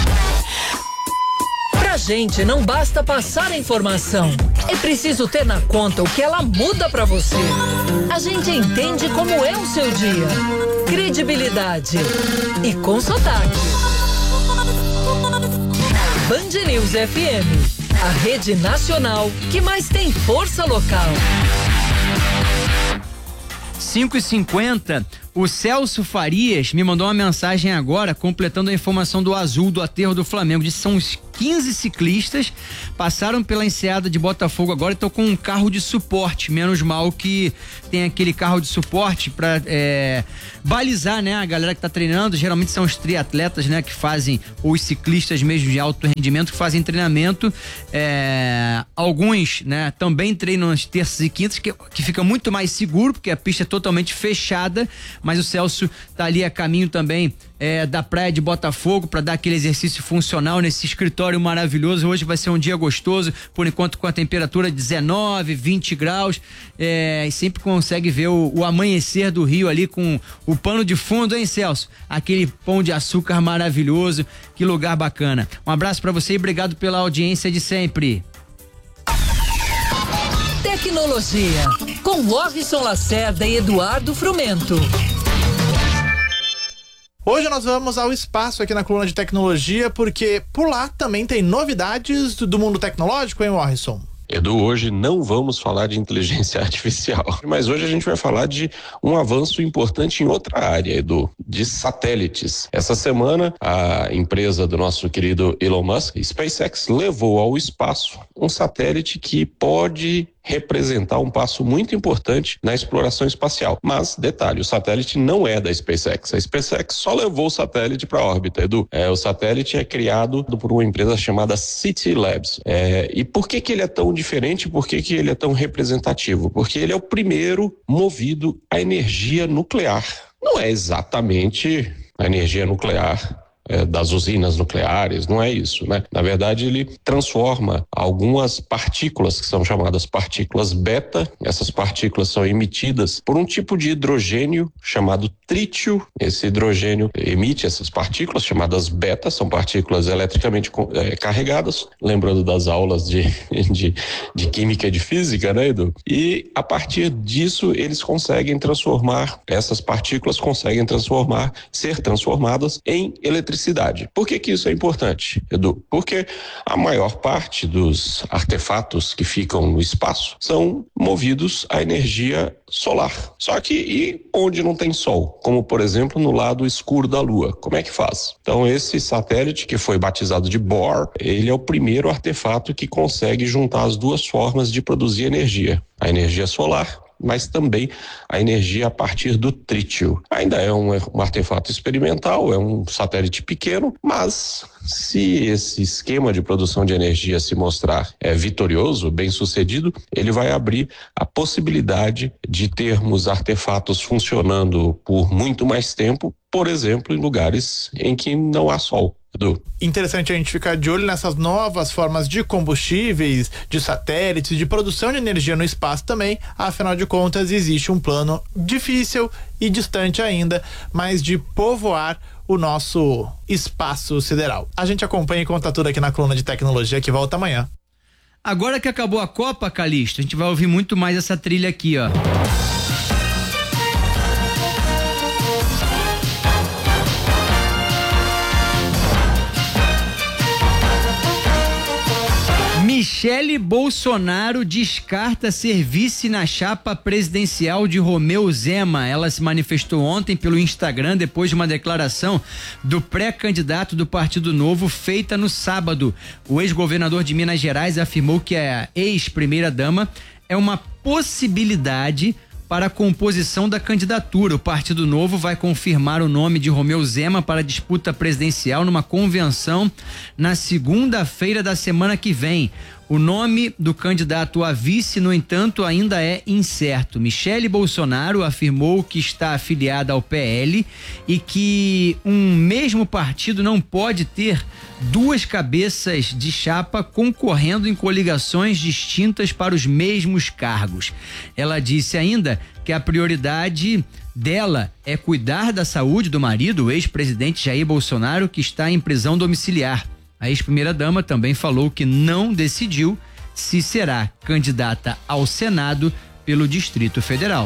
Pra gente não basta passar a informação, é preciso ter na conta o que ela muda pra você. A gente entende como é o seu dia. Credibilidade e com sotaque. Band News F M, a rede nacional que mais tem força local. cinco e cinquenta, o Celso Farias me mandou uma mensagem agora, completando a informação do azul do aterro do Flamengo. Disse que são uns quinze ciclistas, passaram pela enseada de Botafogo agora e estão com um carro de suporte. Menos mal que tem aquele carro de suporte para é, balizar, né, a galera que tá treinando. Geralmente são os triatletas, né, que fazem, ou os ciclistas mesmo de alto rendimento, que fazem treinamento. É, alguns, né, também treinam nas terças e quintas, que, que fica muito mais seguro, porque a pista é totalmente fechada. Mas o Celso tá ali a caminho também é, da praia de Botafogo para dar aquele exercício funcional nesse escritório maravilhoso. Hoje vai ser um dia gostoso, por enquanto com a temperatura de dezenove, vinte graus, é, e sempre consegue ver o, o amanhecer do Rio ali com o pano de fundo, hein, Celso? Aquele pão de açúcar maravilhoso, que lugar bacana. Um abraço para você e obrigado pela audiência de sempre. Tecnologia, com Morrison Lacerda e Eduardo Frumento. Hoje nós vamos ao espaço aqui na coluna de tecnologia, porque por lá também tem novidades do mundo tecnológico, hein, Morrison? Edu, hoje não vamos falar de inteligência artificial, mas hoje a gente vai falar de um avanço importante em outra área, Edu, de satélites. Essa semana, a empresa do nosso querido Elon Musk, SpaceX, levou ao espaço um satélite que pode representar um passo muito importante na exploração espacial. Mas, detalhe, o satélite não é da SpaceX. A SpaceX só levou o satélite para a órbita, Edu. É, o satélite é criado por uma empresa chamada City Labs. É, e por que que ele é tão diferente? Por que que ele é tão representativo? Porque ele é o primeiro movido à energia nuclear. Não é exatamente a energia nuclear É, das usinas nucleares, não é isso, né? Na verdade, ele transforma algumas partículas que são chamadas partículas beta. Essas partículas são emitidas por um tipo de hidrogênio chamado trítio. Esse hidrogênio emite essas partículas chamadas beta, são partículas eletricamente é, carregadas, lembrando das aulas de, de, de química e de física, né, Edu? E a partir disso, eles conseguem transformar, essas partículas conseguem transformar, ser transformadas em eletricidade. Por que que isso é importante, Edu? Porque a maior parte dos artefatos que ficam no espaço são movidos à energia solar. Só que e onde não tem sol? Como, por exemplo, no lado escuro da Lua. Como é que faz? Então, esse satélite, que foi batizado de Bohr, ele é o primeiro artefato que consegue juntar as duas formas de produzir energia. A energia solar, mas também a energia a partir do trítio. Ainda é um, um artefato experimental, é um satélite pequeno, mas se esse esquema de produção de energia se mostrar é, vitorioso, bem sucedido, ele vai abrir a possibilidade de termos artefatos funcionando por muito mais tempo, por exemplo, em lugares em que não há sol. Edu. Interessante a gente ficar de olho nessas novas formas de combustíveis, de satélites, de produção de energia no espaço também. Afinal de contas, existe um plano difícil e distante ainda, mas de povoar o nosso espaço sideral. A gente acompanha e conta tudo aqui na coluna de tecnologia, que volta amanhã. Agora que acabou a Copa, Calixto, a gente vai ouvir muito mais essa trilha aqui, ó. Michele Bolsonaro descarta ser vice na chapa presidencial de Romeu Zema. Ela se manifestou ontem pelo Instagram depois de uma declaração do pré-candidato do Partido Novo feita no sábado. O ex-governador de Minas Gerais afirmou que a ex-primeira-dama é uma possibilidade para a composição da candidatura. O Partido Novo vai confirmar o nome de Romeu Zema para a disputa presidencial numa convenção na segunda-feira da semana que vem. O nome do candidato a vice, no entanto, ainda é incerto. Michele Bolsonaro afirmou que está afiliada ao P L e que um mesmo partido não pode ter duas cabeças de chapa concorrendo em coligações distintas para os mesmos cargos. Ela disse ainda que a prioridade dela é cuidar da saúde do marido, o ex-presidente Jair Bolsonaro, que está em prisão domiciliar. A ex-primeira-dama também falou que não decidiu se será candidata ao Senado pelo Distrito Federal.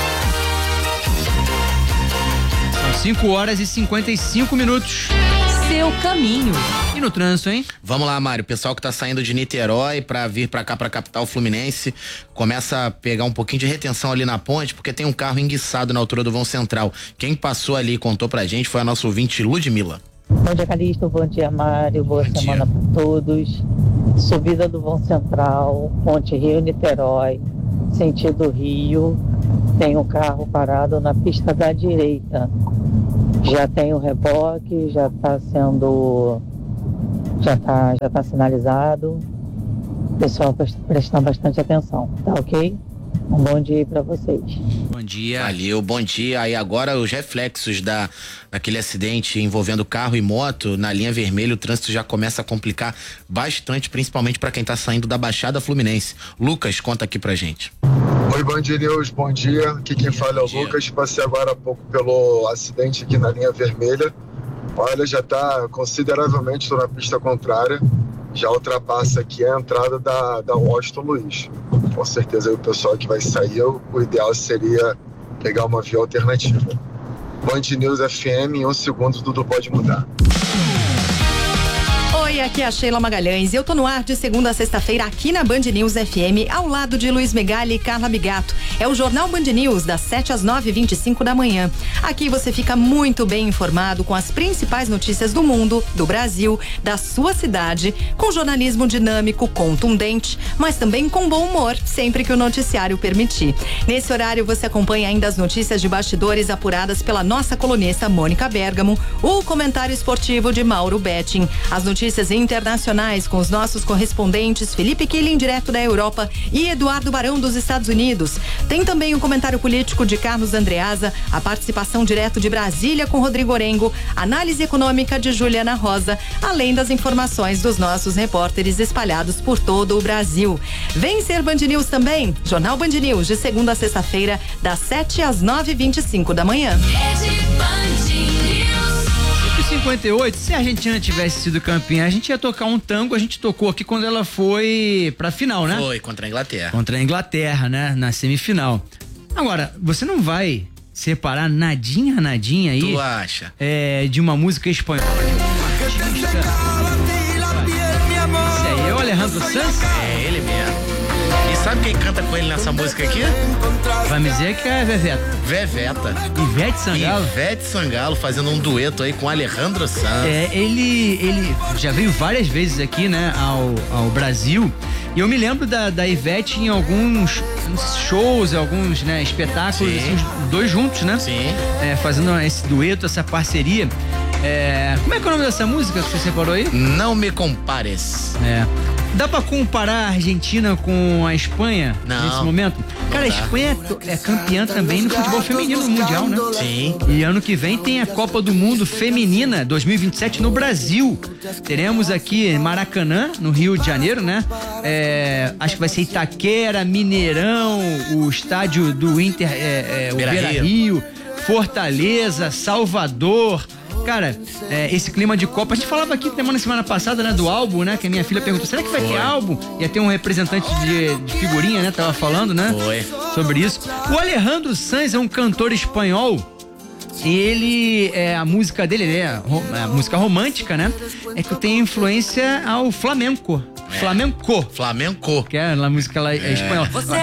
São cinco horas e cinquenta e cinco minutos. Seu caminho. E no trânsito, hein? Vamos lá, Mário. O pessoal que tá saindo de Niterói pra vir pra cá, pra capital fluminense, começa a pegar um pouquinho de retenção ali na ponte, porque tem um carro enguiçado na altura do vão central. Quem passou ali e contou pra gente foi a nossa ouvinte Ludmila. Bom dia, Calixto. Bom dia, Mário. Boa Bom semana para todos. Subida do vão central, Ponte Rio-Niterói, sentido Rio. Tem um carro parado na pista da direita. Já tem o reboque, já está sendo... Já está já tá sinalizado. Pessoal, prestar bastante atenção, tá ok? Um bom dia aí pra vocês. Bom dia. Valeu, bom dia. Aí agora os reflexos da, daquele acidente envolvendo carro e moto na linha vermelha, o trânsito já começa a complicar bastante, principalmente para quem tá saindo da Baixada Fluminense. Lucas, conta aqui pra gente. Oi, Band News, bom dia. Aqui quem fala é o Lucas. Passei agora há pouco pelo acidente aqui na linha vermelha. Olha, já tá consideravelmente, estou na pista contrária. Já ultrapassa aqui a entrada da, da Washington Luiz. Com certeza aí o pessoal que vai sair, o ideal seria pegar uma via alternativa. Band News F M, em um segundo tudo pode mudar. Oi, aqui é a Sheila Magalhães e eu tô no ar de segunda a sexta-feira aqui na Band News F M, ao lado de Luiz Megali e Carla Bigato. É o Jornal Band News, das sete às nove e vinte e cinco da manhã. Aqui você fica muito bem informado com as principais notícias do mundo, do Brasil, da sua cidade, com jornalismo dinâmico, contundente, mas também com bom humor, sempre que o noticiário permitir. Nesse horário você acompanha ainda as notícias de bastidores apuradas pela nossa colunista Mônica Bergamo, o comentário esportivo de Mauro Betting, as notícias internacionais com os nossos correspondentes Felipe Killing, direto da Europa, e Eduardo Barão, dos Estados Unidos. Tem também o comentário político de Carlos Andreasa, a participação direto de Brasília com Rodrigo Orengo, análise econômica de Juliana Rosa, além das informações dos nossos repórteres espalhados por todo o Brasil. Vem ser Band News também, Jornal Band News, de segunda a sexta-feira, das sete às nove e vinte e cinco da manhã. cinquenta e oito, se a Argentina tivesse sido campeã, a gente ia tocar um tango, a gente tocou aqui quando ela foi pra final, né? Foi, contra a Inglaterra. Contra a Inglaterra, né? Na semifinal. Agora, você não vai separar nadinha, nadinha aí... Tu acha? É, de uma música espanhola. Esse aí é o Alejandro Sanz? É ele mesmo. E sabe quem canta com ele nessa música aqui? Vai me dizer que é Veveta. Veveta. Ivete Sangalo. Ivete Sangalo fazendo um dueto aí com Alejandro Sanz. É, ele, ele já veio várias vezes aqui, né, ao, ao Brasil. E eu me lembro da, da Ivete em alguns shows, alguns, né, espetáculos, assim, os dois juntos, né? Sim. É, fazendo esse dueto, essa parceria. É, como é que é o nome dessa música que você separou aí? Não Me Compares. É. Dá pra comparar a Argentina com a Espanha não, nesse momento? Cara, a Espanha é, é campeã também no futebol feminino mundial, né? Sim. E ano que vem tem a Copa do Mundo Feminina dois mil e vinte e sete no Brasil. Teremos aqui Maracanã, no Rio de Janeiro, né? É, acho que vai ser Itaquera, Mineirão, o estádio do Inter, é, é, o Beira-Rio, Fortaleza, Salvador. Cara, é, esse clima de Copa, a gente falava aqui semana, semana passada, né, do álbum, né, que a minha filha perguntou, será que vai ter álbum? Ia ter um representante de, de figurinha, né, tava falando, né? Foi. Sobre isso. O Alejandro Sanz é um cantor espanhol e ele, é, a música dele, é a música romântica, né, é que tem influência ao flamenco. É. Flamenco. Flamenco. Que é a música lá é, é espanhola.